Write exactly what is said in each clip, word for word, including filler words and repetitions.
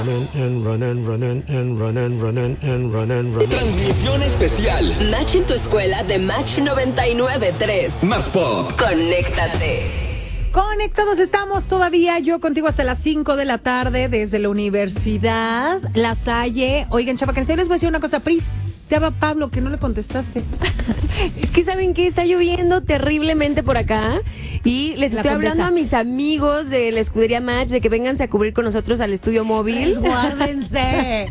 And running, running, and running, running, and running, running. Transmisión especial. Match en tu escuela de Match noventa y nueve punto tres. Más Pop. Conéctate. Conectados estamos todavía, yo contigo hasta las cinco de la tarde desde la Universidad La Salle. Oigan, chavacanes, les voy a decir una cosa, Pris. Te habla Pablo, que no le contestaste. Es que ¿saben qué? Está lloviendo terriblemente por acá y les La estoy Condesa. hablando a mis amigos de la escudería Match de que vénganse a cubrir con nosotros al estudio móvil. Guárdense.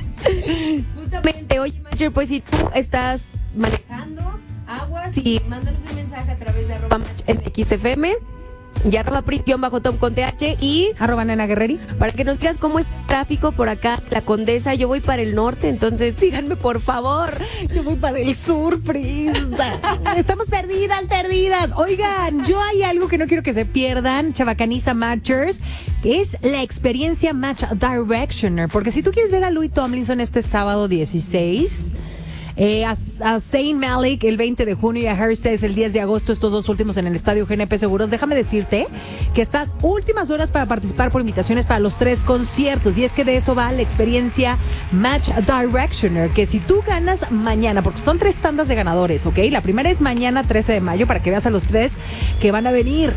Justamente, oye Matcher, pues si tú estás manejando aguas y mándanos un mensaje a través de arroba match M X F M y arroba pris-tom con T H y Arroba Nena Guerreri. para que nos digas cómo es el tráfico por acá, la Condesa. Yo voy para el norte, entonces díganme por favor. Yo voy para el sur, Pris. Estamos perdidas, perdidas. Oigan, yo hay algo que no quiero que se pierdan, chavacaniza Matchers, que es la experiencia Match Directioner. Porque si tú quieres ver a Louis Tomlinson este sábado dieciséis... Eh, a, a Zayn Malik el veinte de junio y a Harry Styles el diez de agosto, estos dos últimos en el estadio G N P Seguros, déjame decirte que estas últimas horas para participar por invitaciones para los tres conciertos, y es que de eso va la experiencia Match Directioner, que si tú ganas mañana, porque son tres tandas de ganadores, ¿ok? La primera es mañana trece de mayo para que veas a los tres que van a venir.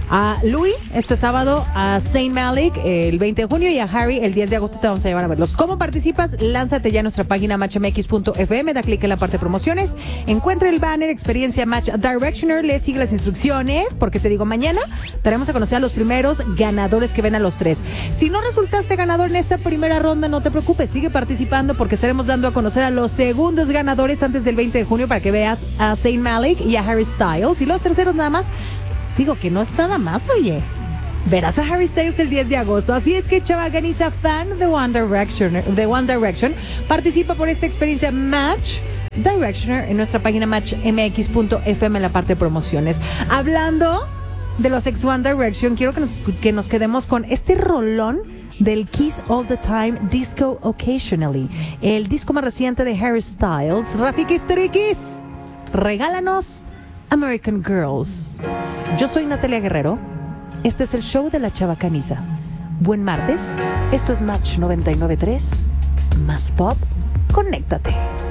A Louis este sábado, a Zayn Malik el veinte de junio y a Harry el diez de agosto. Te vamos a llevar a verlos. ¿Cómo participas? Lánzate ya a nuestra página match m x punto f m, da clic en la parte de promociones, encuentra el banner experiencia Match Directioner, le sigue las instrucciones, porque te digo, mañana daremos a conocer a los primeros ganadores que ven a los tres. Si no resultaste ganador en esta primera ronda, no te preocupes, sigue participando porque estaremos dando a conocer a los segundos ganadores antes del veinte de junio para que veas a Zayn Malik y a Harry Styles, y los terceros nada más. Digo que no es nada más, oye. Verás a Harry Styles el diez de agosto. Así es que, chavaganiza, fan de One Direction, de One Direction, participa por esta experiencia Match Directioner en nuestra página match m x punto f m en la parte de promociones. Hablando de los ex One Direction, quiero que nos, que nos quedemos con este rolón del Kiss All the Time, Disco Occasionally, el disco más reciente de Harry Styles. Rafikis Triquis, regálanos American Girls. Yo soy Natalia Guerrero. Este es el show de la chavacaniza. Buen martes. Esto es Match noventa y nueve punto tres. Más Pop. Conéctate.